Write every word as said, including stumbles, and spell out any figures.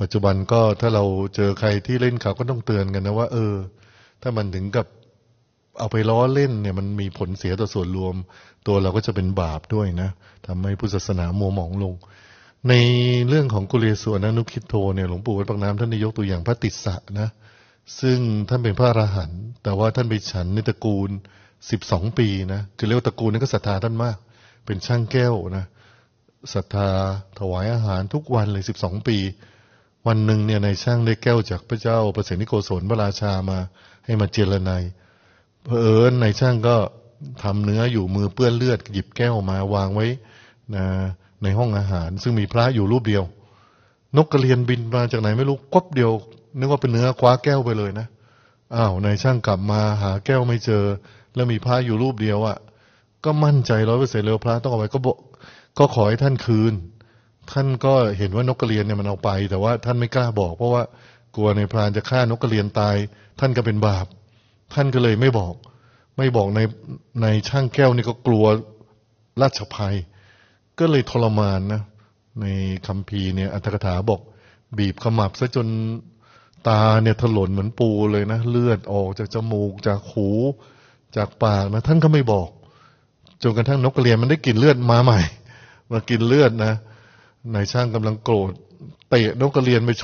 ปัจจุบันก็ถ้าเราเจอใครที่เล่นเขาก็ต้องเตือนกันนะว่าเออถ้ามันถึงกับเอาไปล้อเล่นเนี่ยมันมีผลเสียต่อส่วนรวมตัวเราก็จะเป็นบาปด้วยนะทำให้พุทธศาสนามัวหมองลงในเรื่องของกุเลสวนนุคิตโธเนี่ยหลวงปู่วัดปากน้ำท่านได้ยกตัวอย่างพระติสสะนะซึ่งท่านเป็นพระอรหันต์แต่ว่าท่านไปฉันในตระกูลสิบสองปีนะคือเรียกว่าตระกูลนั้นก็ศรัทธาท่านมากเป็นช่างแก้วนะศรัทธาถวายอาหารทุกวันเลยสิบสองปีวันหนึ่งเนี่ยนายช่างได้แก้วจากพระเจ้าประเสนิโกศลพระราชามาให้มาเจรไนเผอิญนายช่างก็ทำเนื้ออยู่มือเปื้อนเลือดหยิบแก้วมาวางไว้นะในห้องอาหารซึ่งมีพระอยู่รูปเดียวนกกระเรียนบินมาจากไหนไม่รู้ก๊อบเดียวนึกว่าเป็นเนื้อคว้าแก้วไปเลยนะอ้าวนายช่างกลับมาหาแก้วไม่เจอแล้วมีพระอยู่รูปเดียวอ่ะก็มั่นใจร้อยเปอร์เซ็นต์เลยพระต้องเอาไปก็บอกก็ขอให้ท่านคืนท่านก็เห็นว่านกกระเรียนเนี่ยมันเอาไปแต่ว่าท่านไม่กล้าบอกเพราะว่ากลัวในพรานจะฆ่านกกระเรียนตายท่านก็เป็นบาปท่านก็เลยไม่บอกไม่บอกในในช่างแก้วนี่ก็กลัวราชภัยก็เลยทรมานนะในคัมภีร์เนี่ยอัตถกถาบอกบีบขมับซะจนตาเนี่ยถลนเหมือนปูเลยนะเลือดออกจากจมูกจากหูจากปากนะท่านก็ไม่บอกจนกระทั่งนกกระเรียนมันได้กลิ่นเลือดมาใหม่มากินเลือดนะนายช่างกำลังโกรธเตะนกกระเรียนไป